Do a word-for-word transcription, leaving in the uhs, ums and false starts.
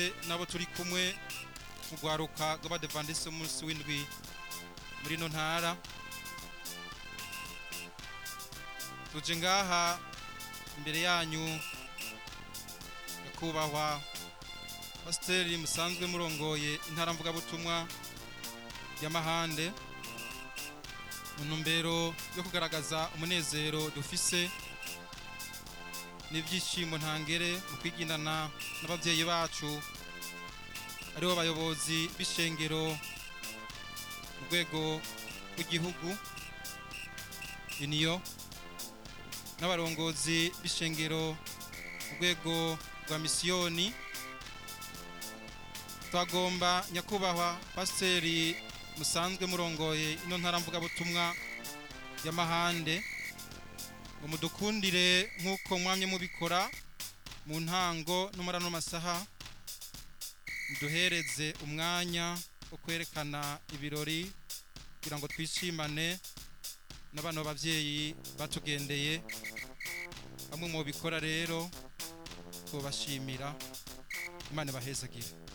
nabo turi kumwe mu gwaruka rw'abadevantiste umunsi w'indwi muri no ntara tuje ngaha imbere yanyu nyakubahwa pasiteri musanzwe murongoye intara mvuga butumwa y'amahande mu ntumbero yo kugaragaza umunezero dufise n'ibyishimo ntangere mu kwiginana n'abavyeyi bacu aribo bayobozi b'ishengero mu rwego rw'igihugu uniyo n'abarongozi b'ishengero mu rwego rwa misiyoni twagomba nyakubahwa pasiteri musanzwe murongoye ino ntara mvuga butumwa y'amahande ngo mudukundire nk'uko mwamye mubikora mu ntango no muri ano masaha muduhereze umwanya wo kwerekana ibirori kugira ngo twishimane n'abana b'abavyeyi batugendeye bamwe mu bikora rero tubashimira Imana bahezagire.